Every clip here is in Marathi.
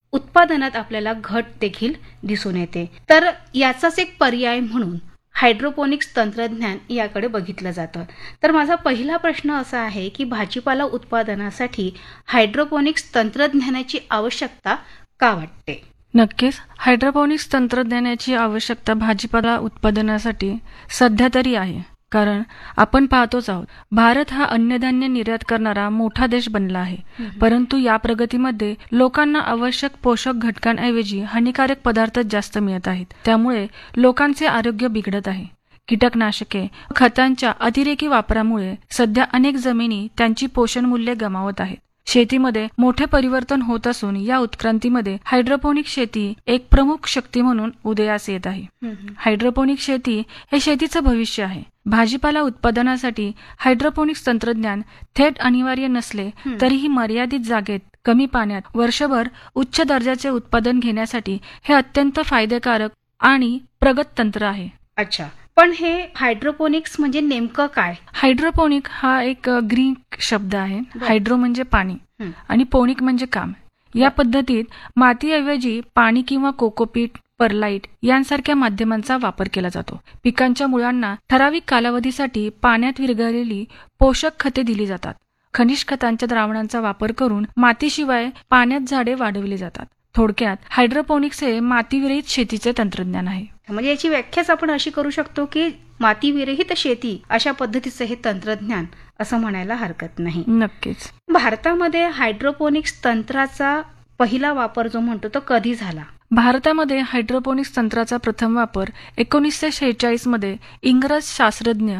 उत्पादनात आपल्याला घट देखील दिसून येते. तर याचाच एक पर्याय म्हणून हायड्रोपोनिक्स तंत्रज्ञान याकडे बघितलं जातं. तर माझा पहिला प्रश्न असा आहे की भाजीपाला उत्पादनासाठी हायड्रोपोनिक्स तंत्रज्ञानाची आवश्यकता का वाटते? नक्कीच हायड्रोपोनिक्स तंत्रज्ञानाची आवश्यकता भाजीपाला उत्पादनासाठी सध्या तरी आहे. कारण आपण पाहतोच आहोत, भारत हा अन्नधान्य निर्यात करणारा मोठा देश बनला आहे. परंतु या प्रगतीमध्ये लोकांना आवश्यक पोषक घटकांऐवजी हानिकारक पदार्थच जास्त मिळत आहेत. त्यामुळे लोकांचे आरोग्य बिघडत आहे. कीटकनाशके खतांच्या अतिरेकी वापरामुळे सध्या अनेक जमिनी त्यांची पोषण मूल्ये गमावत आहेत. शेतीमध्ये मोठे परिवर्तन होत असून या उत्क्रांतीमध्ये हायड्रोपोनिक शेती एक प्रमुख शक्ती म्हणून उदयास येत आहे. हायड्रोपोनिक शेती हे शेतीचं भविष्य आहे. भाजीपाला उत्पादनासाठी हायड्रोपोनिक्स तंत्रज्ञान थेट अनिवार्य नसले तरीही मर्यादित जागेत कमी पाण्यात वर्षभर उच्च दर्जाचे उत्पादन घेण्यासाठी हे अत्यंत फायदेकारक आणि प्रगत तंत्र आहे. अच्छा, पण हे हायड्रोपोनिक्स म्हणजे नेमकं काय? हायड्रोपोनिक हा एक ग्रीक शब्द आहे. हायड्रो म्हणजे पाणी आणि पोनिक म्हणजे काम. या पद्धतीत मातीऐवजी पाणी किंवा कोकोपीट, परलाईट यांसारख्या माध्यमांचा वापर केला जातो. पिकांच्या मुळांना ठराविक कालावधीसाठी पाण्यात विरघळलेली पोषक खते दिली जातात. खनिज खतांच्या द्रावणांचा वापर करून मातीशिवाय पाण्यात झाडे वाढवली जातात. थोडक्यात हायड्रोपोनिक्स हे मातीविरहित शेतीचे तंत्रज्ञान आहे. म्हणजे याची व्याख्याच आपण अशी करू शकतो की मातीविरहित शेती अशा पद्धतीचे हे तंत्रज्ञान असं म्हणायला हरकत नाही. नक्कीच. भारतामध्ये हायड्रोपोनिक्स तंत्राचा पहिला वापर जो म्हणतो तो कधी झाला? भारतामध्ये हायड्रोपोनिक्स तंत्राचा प्रथम वापर 1946 मध्ये इंग्रज शास्त्रज्ञ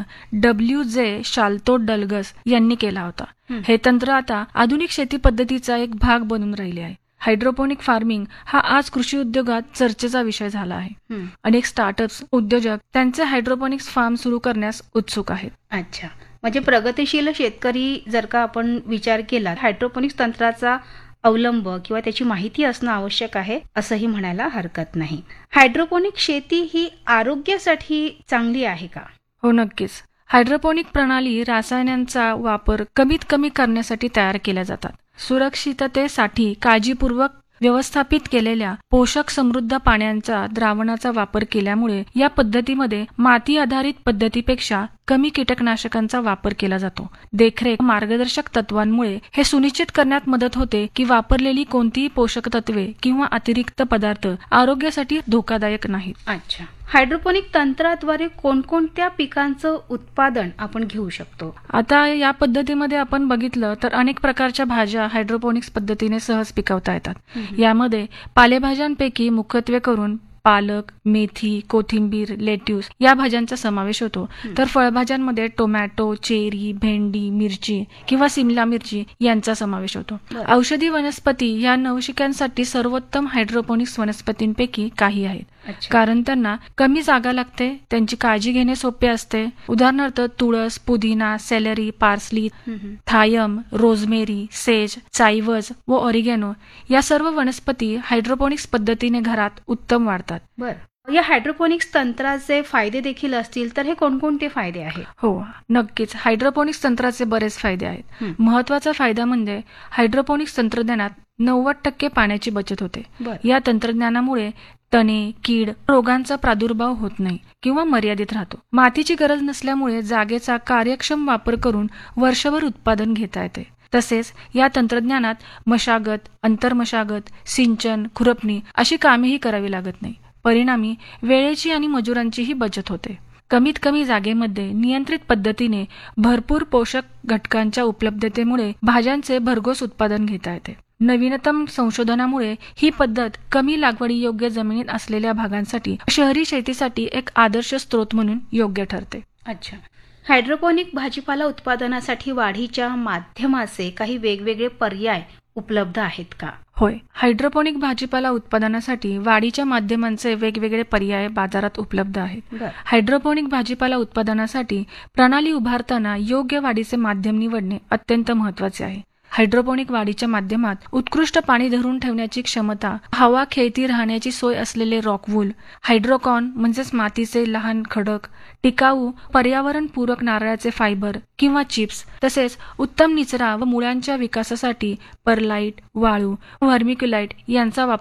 WJ शाल्तो डल्गस यांनी केला होता. हे तंत्र आता आधुनिक शेती पद्धतीचा एक भाग बनून राहिले आहे. हायड्रोपोनिक फार्मिंग हा आज कृषी उद्योगात चर्चेचा विषय झाला आहे. अनेक स्टार्टअप्स, उद्योजक त्यांचे हायड्रोपोनिक्स फार्म सुरू करण्यास उत्सुक आहेत. अच्छा, म्हणजे प्रगतिशील शेतकरी जर का आपण विचार केला, हायड्रोपोनिक्स तंत्राचा अवलंब किंवा त्याची माहिती असणं आवश्यक आहे असंही म्हणायला हरकत नाही. हायड्रोपोनिक शेती ही आरोग्यासाठी चांगली आहे का? हो, नक्कीच. हायड्रोपोनिक प्रणाली रसायनांचा वापर कमीत कमी करण्यासाठी तयार केल्या जातात. सुरक्षिततेसाठी काळजीपूर्वक व्यवस्थापित केलेल्या पोषक समृद्ध पाण्याचा द्रावणाचा वापर केल्यामुळे या पद्धतीमध्ये माती आधारित पद्धतीपेक्षा कमी कीटकनाशकांचा वापर केला जातो. देखरेख मार्गदर्शक तत्वांमुळे हे सुनिश्चित करण्यात मदत होते की वापरलेली कोणतीही पोषक तत्वे किंवा अतिरिक्त पदार्थ आरोग्यासाठी धोकादायक नाहीत. अच्छा, हायड्रोपोनिक तंत्राद्वारे कोणकोणत्या पिकांचं उत्पादन आपण घेऊ शकतो? आता या पद्धतीमध्ये आपण बघितलं तर अनेक प्रकारच्या भाज्या हायड्रोपोनिक्स पद्धतीने सहज पिकवता येतात. यामध्ये पालेभाज्यांपैकी मुख्यत्वे करून पालक, मेथी, कोथिंबीर, लेट्यूस या भाज्यांचा समावेश होतो. तर फळभाज्यांमध्ये टोमॅटो, चेरी, भेंडी, मिरची किंवा सिमला मिरची यांचा समावेश होतो. औषधी वनस्पती या नवशिक्यांसाठी सर्वोत्तम हायड्रोपोनिक्स वनस्पतींपैकी काही आहेत. कारण त्यांना कमी जागा लागते, त्यांची काळजी घेणे सोपे असते. उदाहरणार्थ तुळस, पुदिना, सेलरी, पार्सली, थायम, रोजमेरी, सेज, चाईवज व ऑरिगॅनो या सर्व वनस्पती हायड्रोपोनिक्स पद्धतीने घरात उत्तम वाढतात. बरं, या हायड्रोपोनिक्स तंत्राचे फायदे देखील असतील, तर हे कोणकोणते फायदे आहेत? हो, नक्कीच. हायड्रोपोनिक्स तंत्राचे बरेच फायदे आहेत. महत्वाचा फायदा म्हणजे हायड्रोपोनिक्स तंत्रज्ञानात 90% पाण्याची बचत होते. या तंत्रज्ञानामुळे तणे, कीड, रोगांचा प्रादुर्भाव होत नाही किंवा मर्यादित राहतो. मातीची गरज नसल्यामुळे जागेचा कार्यक्षम वापर करून वर्षभर उत्पादन घेता येते. तसेच या तंत्रज्ञानात मशागत, अंतर्मशागत, सिंचन, खुरपणी अशी कामेही करावी लागत नाही. परिणामी वेळेची आणि मजुरांचीही बचत होते. कमीत कमी जागेमध्ये नियंत्रित पद्धतीने भरपूर पोषक घटकांच्या उपलब्धतेमुळे भाज्यांचे भरघोस उत्पादन घेता येते. नवीनतम संशोधनामुळे ही पद्धत कमी लागवडीयोग्य जमिनीत असलेल्या भागांसाठी शहरी शेतीसाठी एक आदर्श स्रोत म्हणून योग्य ठरते. अच्छा, हायड्रोपोनिक भाजीपाला उत्पादनासाठी वाढीच्या माध्यमाचे काही वेगवेगळे पर्याय उपलब्ध आहेत का? होय, हायड्रोपोनिक भाजीपाला उत्पादनासाठी वाढीच्या माध्यमांचे वेगवेगळे पर्याय बाजारात उपलब्ध आहेत. हायड्रोपोनिक भाजीपाला उत्पादनासाठी प्रणाली उभारताना योग्य वाढीचे माध्यम निवडणे अत्यंत महत्वाचे आहे. हायड्रोपोनिक वाढीच्या माध्यमात उत्कृष्ट पाणी धरून ठेवण्याची क्षमता, हवा खेळती राहण्याची सोय असलेले रॉकवूल, हायड्रोकॉन म्हणजेच मातीचे लहान खडक, टिकाऊ पर्यावरणपूरक नारळाचे फायबर किंवा चिप्स, तसेच उत्तम निचरा व मुळांच्या विकासासाठी परलाईट, वाळू, व्हर्मिक्युलाइट यांचा वापर